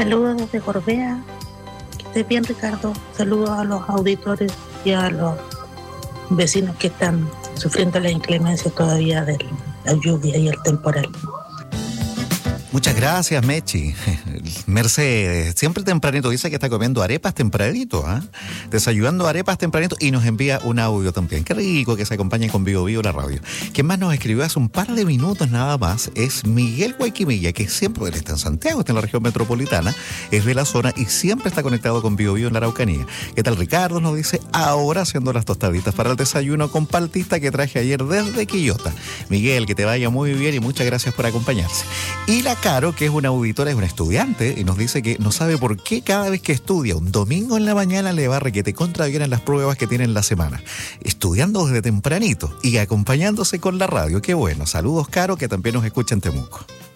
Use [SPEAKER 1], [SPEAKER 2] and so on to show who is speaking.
[SPEAKER 1] Saludos desde Gorbea. Que estés bien, Ricardo. Saludos a los auditores y a los vecinos que están sufriendo la inclemencia todavía de la lluvia y el temporal.
[SPEAKER 2] Muchas gracias, Mechi. Mercedes, siempre tempranito, dice que está comiendo arepas tempranito, ¿eh? Desayunando arepas tempranito y nos envía un audio también. Qué rico que se acompañe con Bio Bio la radio. Quien más nos escribió hace un par de minutos nada más es Miguel Guayquimilla, que siempre él está en Santiago, está en la región metropolitana, es de la zona y siempre está conectado con Bio Bio en la Araucanía. ¿Qué tal, Ricardo? Nos dice, ahora haciendo las tostaditas para el desayuno con paltita que traje ayer desde Quillota. Miguel, que te vaya muy bien y muchas gracias por acompañarse. Y la Caro, que es una auditora, es una estudiante, y nos dice que no sabe por qué cada vez que estudia un domingo en la mañana le va requete contra bien en las pruebas que tiene en la semana. Estudiando desde tempranito y acompañándose con la radio. Qué bueno. Saludos, Caro, que también nos escucha en Temuco.